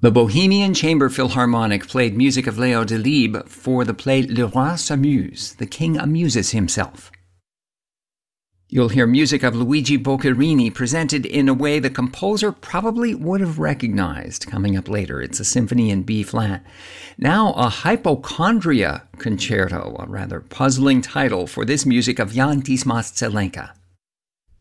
The Bohemian Chamber Philharmonic played music of Leo Delibes for the play Le Roi s'amuse, The King Amuses Himself. You'll hear music of Luigi Boccherini presented in a way the composer probably would have recognized coming up later. It's a symphony in B-flat. Now, a hypochondria concerto, a rather puzzling title for this music of Jan Dismas Zelenka.